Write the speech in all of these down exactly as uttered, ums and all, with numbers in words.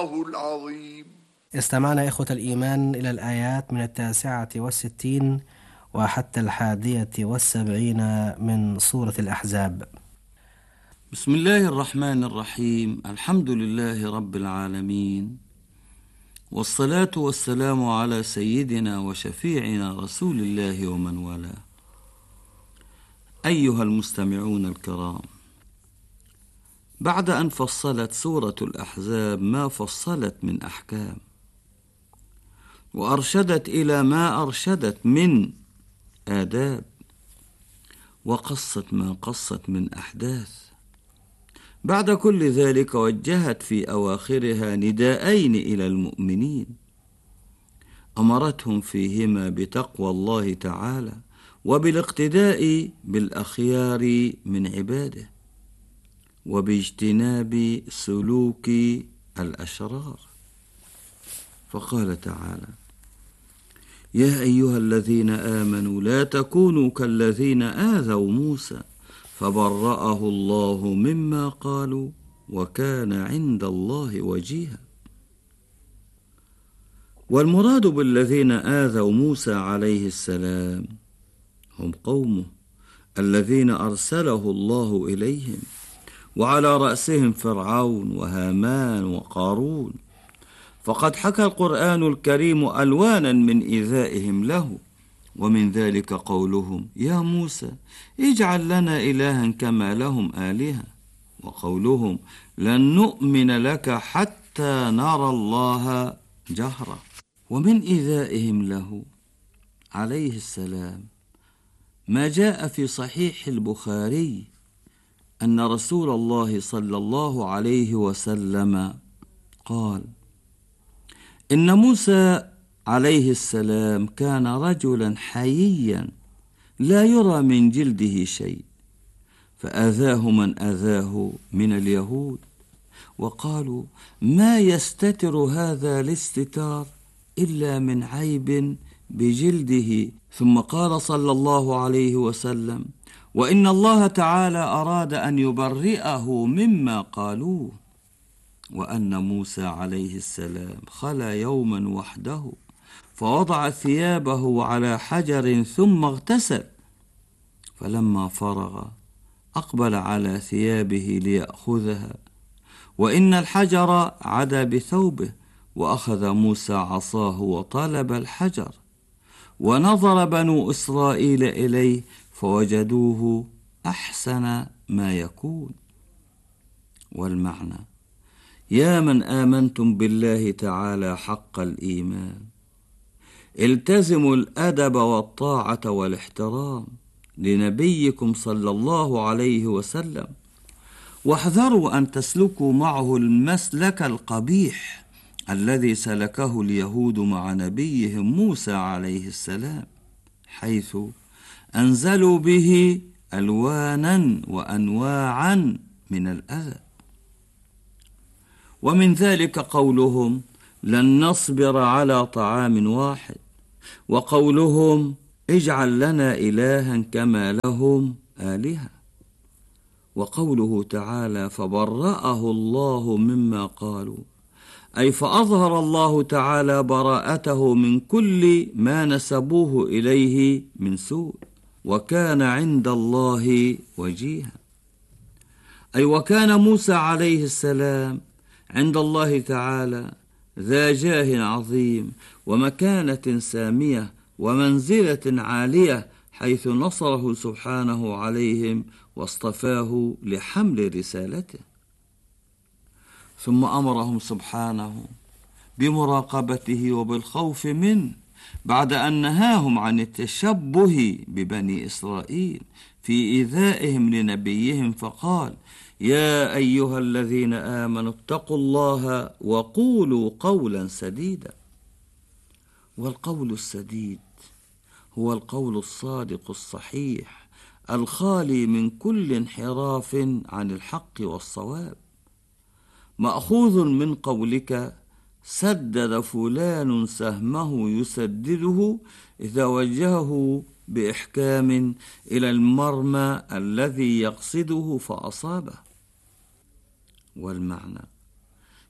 الله العظيم. استمعنا إخوة الإيمان إلى الآيات من التاسعة والستين وحتى الحادية والسبعين من سورة الأحزاب. بسم الله الرحمن الرحيم. الحمد لله رب العالمين، والصلاة والسلام على سيدنا وشفيعنا رسول الله ومن والاه. أيها المستمعون الكرام، بعد أن فصلت سورة الأحزاب ما فصلت من أحكام، وأرشدت إلى ما أرشدت من آداب، وقصت ما قصت من أحداث، بعد كل ذلك وجهت في أواخرها نداءين إلى المؤمنين، أمرتهم فيهما بتقوى الله تعالى وبالاقتداء بالأخيار من عباده، وباجتناب سلوك الأشرار. فقال تعالى: يا أيها الذين آمنوا لا تكونوا كالذين آذوا موسى فبرأه الله مما قالوا وكان عند الله وجيها. والمراد بالذين آذوا موسى عليه السلام هم قومه الذين أرسله الله إليهم، وعلى رأسهم فرعون وهامان وقارون. فقد حكى القرآن الكريم ألوانا من إيذائهم له، ومن ذلك قولهم: يا موسى اجعل لنا إلها كما لهم آلهة، وقولهم: لن نؤمن لك حتى نرى الله جهرة. ومن إيذائهم له عليه السلام ما جاء في صحيح البخاري أن رسول الله صلى الله عليه وسلم قال: إن موسى عليه السلام كان رجلا حييا لا يرى من جلده شيء، فأذاه من أذاه من اليهود، وقالوا: ما يستتر هذا الاستتار إلا من عيب بجلده. ثم قال صلى الله عليه وسلم: وإن الله تعالى أراد أن يبرئه مما قالوه. وأن موسى عليه السلام خلا يوما وحده فوضع ثيابه على حجر ثم اغتسل، فلما فرغ أقبل على ثيابه ليأخذها، وإن الحجر عدا بثوبه، وأخذ موسى عصاه وطلب الحجر، ونظر بنو إسرائيل إليه فوجدوه أحسن ما يكون. والمعنى: يا من آمنتم بالله تعالى حق الإيمان، التزموا الأدب والطاعة والاحترام لنبيكم صلى الله عليه وسلم، واحذروا أن تسلكوا معه المسلك القبيح الذي سلكه اليهود مع نبيهم موسى عليه السلام، حيث أنزلوا به ألوانا وأنواعا من الأذى. ومن ذلك قولهم: لن نصبر على طعام واحد، وقولهم: اجعل لنا إلها كما لهم آلهة، وقوله تعالى: فبرأه الله مما قالوا، أي فأظهر الله تعالى براءته من كل ما نسبوه إليه من سوء، وكان عند الله وجيها، أي وكان موسى عليه السلام عند الله تعالى ذا جاه عظيم ومكانة سامية ومنزلة عالية، حيث نصره سبحانه عليهم واصطفاه لحمل رسالته. ثم أمرهم سبحانه بمراقبته وبالخوف منه، بعد أن نهاهم عن التشبه ببني إسرائيل في إيذائهم لنبيهم، فقال: يا أيها الذين آمنوا اتقوا الله وقولوا قولا سديدا. والقول السديد هو القول الصادق الصحيح الخالي من كل انحراف عن الحق والصواب، مأخوذ من قولك: سدد فلان سهمه يسدده إذا وجهه بإحكام إلى المرمى الذي يقصده فأصابه. والمعنى: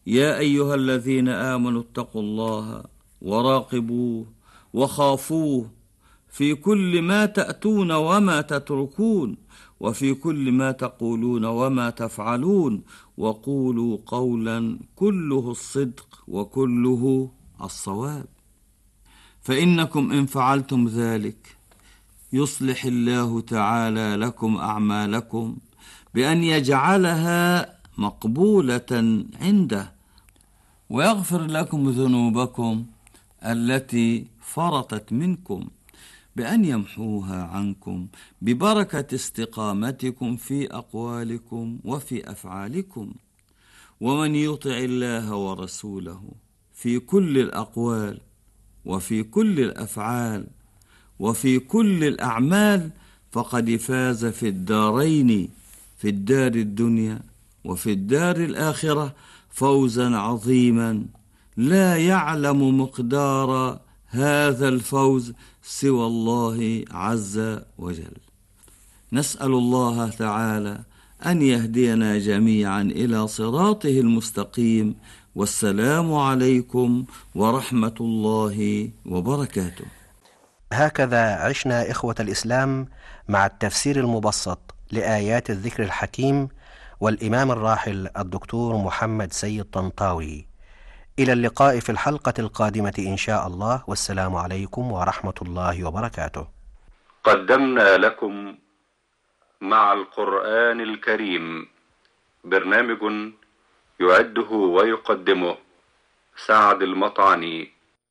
يا أيها الذين آمنوا اتقوا الله وراقبوه وخافوه في كل ما تأتون وما تتركون، وفي كل ما تقولون وما تفعلون، وقولوا قولا كله الصدق وكله الصواب. فإنكم إن فعلتم ذلك يصلح الله تعالى لكم أعمالكم بأن يجعلها مقبولة عنده، ويغفر لكم ذنوبكم التي فرطت منكم بأن يمحوها عنكم ببركة استقامتكم في أقوالكم وفي أفعالكم. ومن يطع الله ورسوله في كل الأقوال وفي كل الأفعال وفي كل الأعمال فقد فاز في الدارين، في الدار الدنيا وفي الدار الآخرة، فوزا عظيما لا يعلم مقدار هذا الفوز سوى الله عز وجل. نسأل الله تعالى أن يهدينا جميعا إلى صراطه المستقيم، والسلام عليكم ورحمة الله وبركاته. هكذا عشنا إخوة الإسلام مع التفسير المبسط لآيات الذكر الحكيم والإمام الراحل الدكتور محمد سيد طنطاوي. إلى اللقاء في الحلقة القادمة إن شاء الله، والسلام عليكم ورحمة الله وبركاته. قدمنا لكم مع القرآن الكريم برنامج يعده ويقدمه سعد المطعني.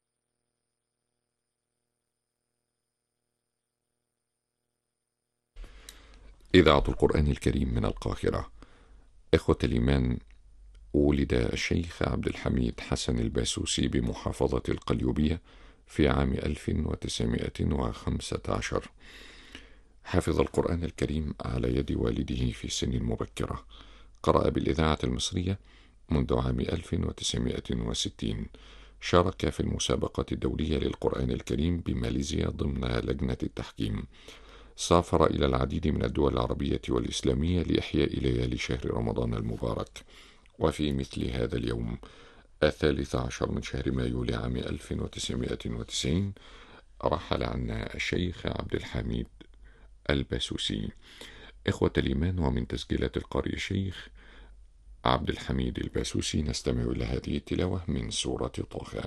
إذاعة القرآن الكريم من القاهرة. إخوة الإيمان، ولد الشيخ عبد الحميد حسن الباسوسي بمحافظة القليوبية في عام ألف وتسعمائة وخمسة عشر. حفظ القرآن الكريم على يد والده في سن مبكرة. قرأ بالإذاعة المصرية منذ عام ألف وتسعمائة وستين. شارك في المسابقة الدولية للقرآن الكريم بماليزيا ضمن لجنة التحكيم. سافر إلى العديد من الدول العربية والإسلامية لإحياء ليالي شهر رمضان المبارك. وفي مثل هذا اليوم الثالث عشر من شهر مايو لعام ألف وتسعمائة وتسعين رحل عنا الشيخ عبد الحميد الباسوسي. إخوة الإيمان، ومن تسجيلات القارئ الشيخ عبد الحميد الباسوسي نستمع إلى هذه التلاوة من سورة طه.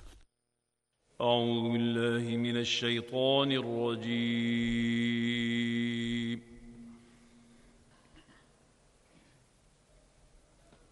أعوذ بالله من الشيطان الرجيم.